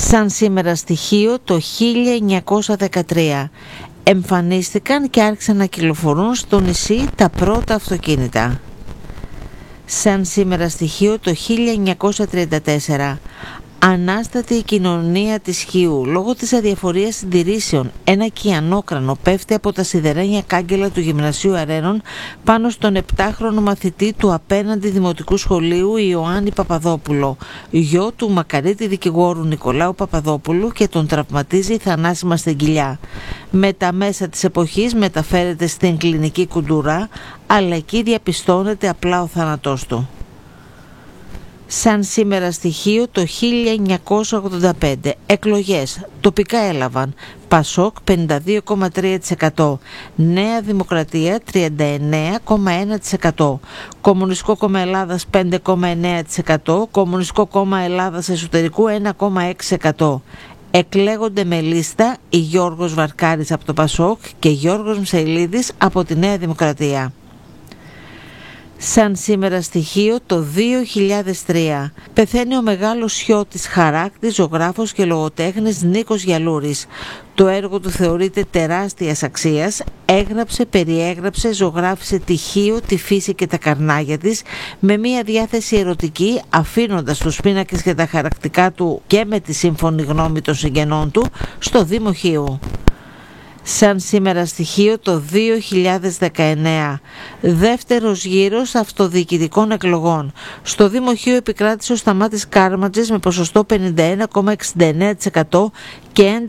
Σαν σήμερα στοιχείο το 1913 εμφανίστηκαν και άρχισαν να κυκλοφορούν στο νησί τα πρώτα αυτοκίνητα. Σαν σήμερα στοιχείο το 1934 ανάσταται η κοινωνία της Χίου λόγω της αδιαφορίας συντηρήσεων. Ένα κιανόκρανο πέφτει από τα σιδερένια κάγκελα του Γυμνασίου Αρένων πάνω στον 7χρονο μαθητή του απέναντι δημοτικού σχολείου Ιωάννη Παπαδόπουλο, γιο του μακαρίτη δικηγόρου Νικολάου Παπαδόπουλου, και τον τραυματίζει θανάσιμα στην κοιλιά. Με τα μέσα της εποχής μεταφέρεται στην κλινική Κουντουρά, αλλά εκεί διαπιστώνεται απλά ο θάνατός του. Σαν σήμερα στοιχείο το 1985 εκλογές τοπικά έλαβαν Πασόκ 52,3%, Νέα Δημοκρατία 39,1%, Κομμουνιστικό Κόμμα Ελλάδας 5,9%, Κομμουνιστικό Κόμμα Ελλάδας Εσωτερικού 1,6%. Εκλέγονται με λίστα η Γιώργος Βαρκάρης από το Πασόκ και Γιώργος Μσαηλίδης από τη Νέα Δημοκρατία. Σαν σήμερα στοιχείο το 2003 πεθαίνει ο μεγάλος Σιώτης χαράκτης, ζωγράφος και λογοτέχνης Νίκος Γιαλούρης. Το έργο του θεωρείται τεράστιας αξίας. Έγραψε, περιέγραψε, ζωγράφισε τη Χίο, τη φύση και τα καρνάγια της με μια διάθεση ερωτική, αφήνοντας τους πίνακες και τα χαρακτικά του και με τη σύμφωνη γνώμη των συγγενών του στο Δήμο Χίου. Σαν σήμερα στοιχείο το 2019 δεύτερος γύρος αυτοδιοικητικών εκλογών. Στο Δήμο Χίου επικράτησε ο Σταμάτης Κάρματζης με ποσοστό 51,69% και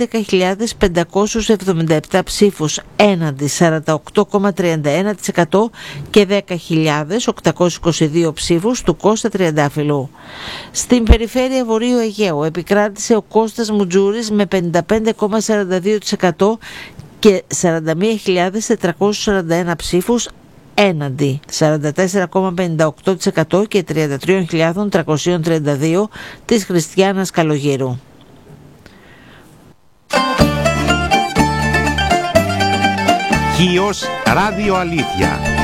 11.577 ψήφους έναντι 48,31% και 10.822 ψήφους του Κώστα Τριαντάφυλλου. Στην περιφέρεια Βορείου Αιγαίου επικράτησε ο Κώστας Μουτζούρης με 55,42% και 41.441 ψήφους έναντι 44,58% και 33.332 της Χριστιάνας Καλογύρου. Χίος Ράδιο Αλήθεια.